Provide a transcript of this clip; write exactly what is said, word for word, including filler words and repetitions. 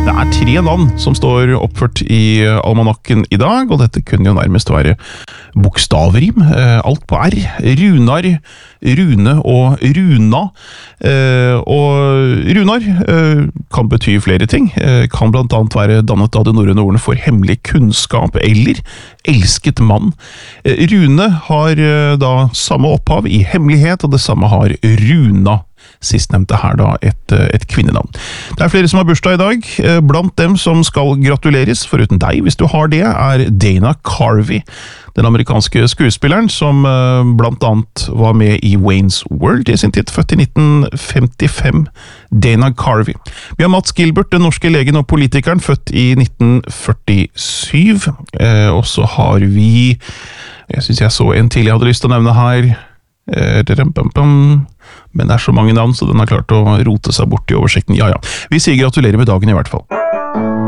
Det er tre navn som står oppført i almanakken i dag, og dette kunne jo nærmest være bokstavrim. Alt på R. Runar, Rune og Runa. Og Runar kan bety flere ting. Kan blant annet være dannet av det norrøne ordene for hemmelig kunnskap eller elsket mann. Rune har da samme opphav i hemmelighet, og det samme har Runa. Sistnevnte her da et, et kvinnenavn. Det er flere som har bursdag i dag. Blant dem som skal gratuleres, foruten deg hvis du har det, er Dana Carvey, den amerikanske skuespilleren som blant annet var med i Wayne's World i sin tid, født i nitten femtifem. Dana Carvey. Vi har Mats Gilbert, den norske legen og politikeren, født i nitten førtisju. Eh, og så har vi, jeg synes jeg så en til jeg hadde lyst til å nevne her, men det er så mange navn, så den har klart å rote seg bort i oversikten. Ja, ja. Vi sier gratulerer med dagen i hvert fall.